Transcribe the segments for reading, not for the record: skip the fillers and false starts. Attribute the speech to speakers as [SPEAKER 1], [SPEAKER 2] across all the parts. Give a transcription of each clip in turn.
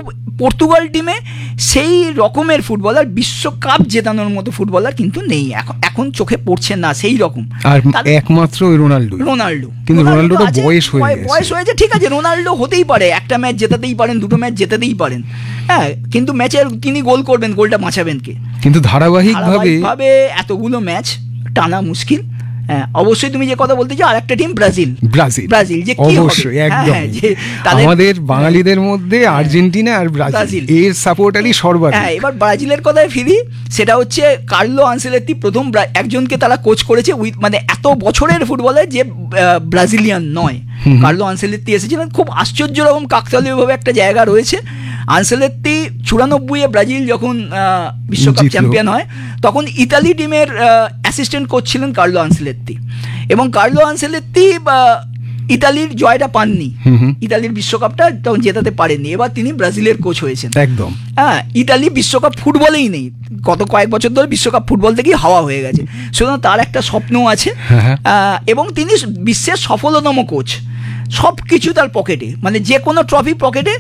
[SPEAKER 1] Portugal টিমে সেই রকমের ফুটবলার, বিশ্বকাপ জেতানোর মতো ফুটবলার কিন্তু নেই, এখন চোখে পড়ছে না সেই রকম।
[SPEAKER 2] আর একমাত্র রোনাল্ডো, কিন্তু রোনাল্ডোর বয়স হয়েছে,
[SPEAKER 1] ঠিক আছে, রোনাল্ডো হতেই পারে, একটা ম্যাচ জেতাতেই পারেন, দুটো ম্যাচ জেতাতেই পারেন, হ্যাঁ, কিন্তু ম্যাচের তিনি গোল করবেন, গোলটা বাঁচাবেন কে?
[SPEAKER 2] কিন্তু ধারাবাহিকভাবে
[SPEAKER 1] এতগুলো ম্যাচ টানা মুশকিল। হ্যাঁ, অবশ্যই তুমি যে কথা বলতে চাও, আর একটা টিম ব্রাজিল, যে কি
[SPEAKER 2] অবশ্যই একদম আমাদের বাঙালিদের মধ্যে আর্জেন্টিনা আর ব্রাজিল এর সাপোর্টারই সর্বাধিক।
[SPEAKER 1] হ্যাঁ, এবার ব্রাজিলের কথায় ফিরি, সেটা হচ্ছে কার্লো আনসেলত্তি প্রথম একজনকে তারা কোচ করেছে মানে এত বছরের ফুটবলার যে ব্রাজিলিয়ান নয়। কার্লো আনসেলত্তি এসেছিলেন, খুব আশ্চর্য রকম কাকতালীয়ভাবে একটা জায়গা রয়েছে। আনসেলত্তি 94-এ ব্রাজিল যখন বিশ্বকাপ চ্যাম্পিয়ন হয়, তখন ইতালি টিমের অ্যাসিস্ট্যান্ট কোচ ছিলেন কার্লো আনসেলত্তি, এবং কার্লো আনসেলত্তি ইতালির জয়টা পাননি, ইতালির বিশ্বকাপটা তখন জেতাতে পারেননি। এবার তিনি ব্রাজিলের কোচ হয়েছেন একদম। হ্যাঁ, ইতালি বিশ্বকাপ ফুটবলেই নেই, গত কয়েক বছর ধরে বিশ্বকাপ ফুটবল থেকেই হাওয়া হয়ে গেছে। সুতরাং তার একটা স্বপ্ন আছে, এবং তিনি বিশ্বের সফলতম কোচ, সব কিছু তার পকেটে, মানে যে কোনো ট্রফি পকেটে,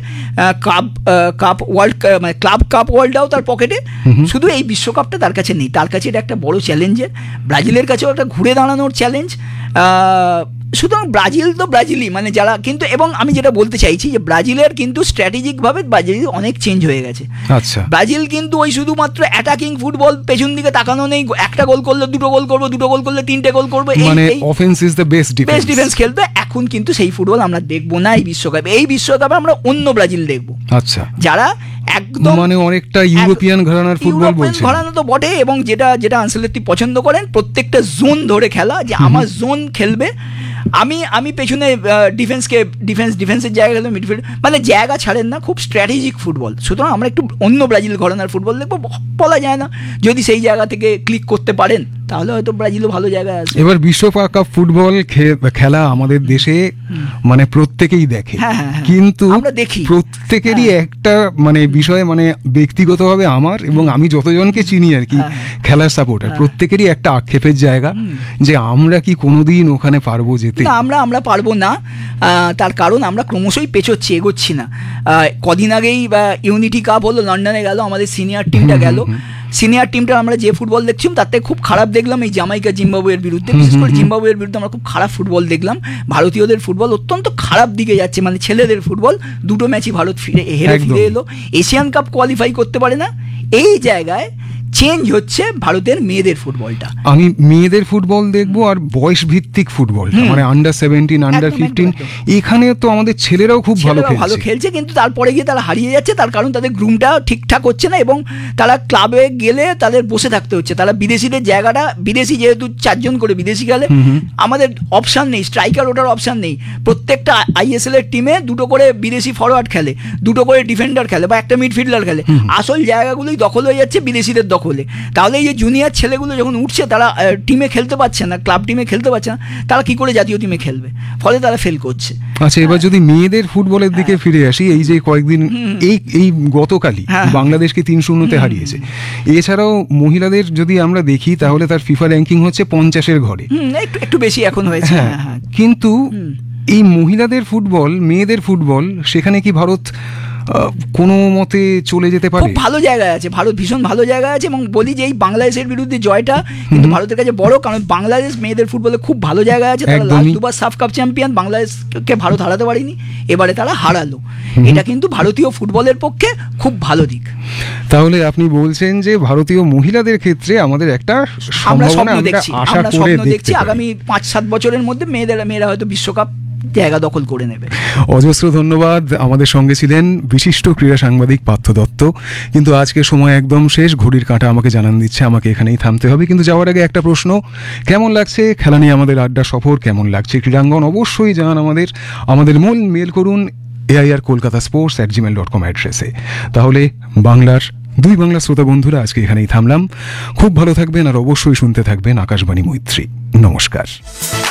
[SPEAKER 1] কাপ ওয়ার্ল্ড, মানে ক্লাব কাপ ওয়ার্ল্ডটাও তার পকেটে, শুধু এই বিশ্বকাপটা তার কাছে নেই। তার কাছে এটা একটা বড় চ্যালেঞ্জের, ব্রাজিলের কাছেও একটা ঘুরে দাঁড়ানোর চ্যালেঞ্জ। সুতরাং ব্রাজিল তো ব্রাজিলই, মানে যারা কিন্তু, এবং আমি যেটা বলতে চাইছি যে ব্রাজিলের কিন্তু স্ট্র্যাটেজিকভাবে ব্রাজিল অনেক চেঞ্জ হয়ে গেছে।
[SPEAKER 2] আচ্ছা,
[SPEAKER 1] ব্রাজিল কিন্তু ওই শুধুমাত্র অ্যাটাকিং ফুটবল, পেছন দিকে তাকানো নেই, একটা গোল করলে দুটো গোল করবো, দুটো গোল করলে তিনটে গোল করবো,
[SPEAKER 2] মানে offence is the best
[SPEAKER 1] defence খেলতো। এখন কিন্তু সেই ফুটবল আমরা দেখবো না এই বিশ্বকাপে। এই বিশ্বকাপে আমরা অন্য ব্রাজিল দেখবো,
[SPEAKER 2] আচ্ছা,
[SPEAKER 1] যারা একদম
[SPEAKER 2] মানে অনেকটা ইউরোপিয়ান ঘরানার ফুটবল বলছে,
[SPEAKER 1] ঘরানা তো বটে। এবং যেটা আনসেলত্তি পছন্দ করেন, প্রত্যেকটা জোন ধরে খেলা, যে আমার জোন খেলবে, আমি পেছনে ডিফেন্সের জায়গা খেলবে, মিডফিল্ড, মানে জায়গা ছাড়েন না, খুব স্ট্র্যাটেজিক ফুটবল। সুতরাং আমরা একটু অন্য ব্রাজিল ঘরানার ফুটবল দেখবো, বলা যায় না, যদি সেই জায়গা থেকে ক্লিক করতে পারেন তাহলে হয়তো ব্রাজিলও ভালো জায়গায় আছে।
[SPEAKER 2] এবার বিশ্বকাপ ফুটবল খেলা আমাদের দেশে মানে প্রত্যেকেই দেখে, কিন্তু
[SPEAKER 1] আমরা দেখি
[SPEAKER 2] প্রত্যেকেরই একটা মানে বিষয়, মানে ব্যক্তিগতভাবে আমার এবং আমি যতজনকে চিনি আর কি খেলার সাপোর্টার, প্রত্যেকেরই একটা আক্ষেপের জায়গা যে আমরা কি কোনোদিন ওখানে পারবো যেতে।
[SPEAKER 1] আমরা পারবো না, তার কারণ আমরা ক্রমশই পেছোচ্ছি, এগোচ্ছি না। কদিন আগেই ইউনিটি কাপ হলো, লন্ডনে গেল, আমাদের সিনিয়র টিমটা গেল। সিনিয়র টিমটা আমরা যে ফুটবল দেখছিলাম তাতে খুব খারাপ দেখলাম এই জামাইকা জিম্বাবুয়ের বিরুদ্ধে, বিশেষ করে জিম্বাবুয়ের বিরুদ্ধে আমরা খুব খারাপ ফুটবল দেখলাম। ভারতীয়দের ফুটবল অত্যন্ত খারাপ দিকে যাচ্ছে, মানে ছেলেদের ফুটবল, দুটো ম্যাচই ভারত হেরে ফিরে এলো, এশিয়ান কাপ কোয়ালিফাই করতে পারে না। এই জায়গায় চেঞ্জ হচ্ছে ভারতের মেয়েদের ফুটবলটা।
[SPEAKER 2] আমি মেয়েদের ফুটবল দেখবো, আর বয়স ভিত্তিক ফুটবল, মানে আন্ডার 17, আন্ডার 15, এখানে তো আমাদের ছেলেরাও খুব ভালো
[SPEAKER 1] খেলছে, কিন্তু তারপরে গিয়ে তারা হারিয়ে যাচ্ছে, তার কারণ তাদের গ্রুমটা ঠিকঠাক হচ্ছে না, এবং তারা ক্লাবে গেলে তাদের বসে থাকতে হচ্ছে। তারা বিদেশিদের জায়গাটা, বিদেশি যেহেতু 4 জন করে বিদেশি গেলে, আমাদের অপশান নেই, স্ট্রাইকার ওটার অপশান নেই। প্রত্যেকটা ISL এর টিমে দুটো করে বিদেশি ফরওয়ার্ড খেলে, দুটো করে ডিফেন্ডার খেলে, বা একটা মিডফিল্ডার খেলে। আসল জায়গাগুলোই দখল হয়ে যাচ্ছে বিদেশিদের দখলে। তাহলে এই যে জুনিয়র ছেলেগুলো যখন উঠছে, তারা টিমে খেলতে পারছে না, ক্লাব টিমে খেলতে পারছে না, তারা কি করে জাতীয় টিমে খেলবে? ফলে তারা ফেল করছে।
[SPEAKER 2] আচ্ছা, এবার যদি মেয়েদের ফুটবলের দিকে ফিরে আসি, এই যে কয়েকদিন এই গতকালই বাংলাদেশকে 3-0 হারিয়েছে। এছাড়াও মহিলাদের যদি আমরা দেখি, তাহলে তার ফিফা র্যাঙ্কিং হচ্ছে 50-এর ঘরে,
[SPEAKER 1] একটু বেশি এখন হয়েছে।
[SPEAKER 2] কিন্তু এই মহিলাদের ফুটবল, মেয়েদের ফুটবল, সেখানে কি ভারত কোনো মতে চলে যেতে পারে?
[SPEAKER 1] খুব ভালো জায়গায় আছে ভারত, ভীষণ ভালো জায়গায় আছে। এবং বলি যে এই বাংলাদেশের বিরুদ্ধে জয়টা কিন্তু ভারতের কাছে বড়, কারণ বাংলাদেশ মেয়েদের ফুটবলে খুব ভালো জায়গায় আছে। তারা লাস্ট 2বার সাফ কাপ চ্যাম্পিয়ন, বাংলাদেশকে ভারত হারাতে পারেনি, এবারে তারা হারালো। এটা কিন্তু ভারতীয় ফুটবলের পক্ষে খুব ভালো দিক।
[SPEAKER 2] তাহলে আপনি বলছেন যে ভারতীয় মহিলাদের ক্ষেত্রে আমাদের একটা সম্ভাবনা, আমরা স্বপ্ন দেখছি
[SPEAKER 1] আগামী 5-7 বছরের মধ্যে মেয়েরা হয়তো বিশ্বকাপ জায়গা দখল করে নেবে।
[SPEAKER 2] অজস্র ধন্যবাদ। আমাদের সঙ্গে ছিলেন বিশিষ্ট ক্রীড়া সাংবাদিক পার্থ দত্ত। কিন্তু আজকে সময় একদম শেষ, ঘড়ির কাঁটা আমাকে জানান দিচ্ছে আমাকে এখানেই থামতে হবে। কিন্তু যাওয়ার আগে একটা প্রশ্ন, কেমন লাগছে খেলা নিয়ে আমাদের আড্ডা সফর, কেমন লাগছে ক্রীড়াঙ্গন, অবশ্যই জানান আমাদের মূল মেল করুন airkolkatasports@gmail.com অ্যাড্রেসে। তাহলে দুই বাংলা শ্রোতা বন্ধুরা, আজকে এখানেই থামলাম। খুব ভালো থাকবেন, আর অবশ্যই শুনতে থাকবেন আকাশবাণী মৈত্রী। নমস্কার।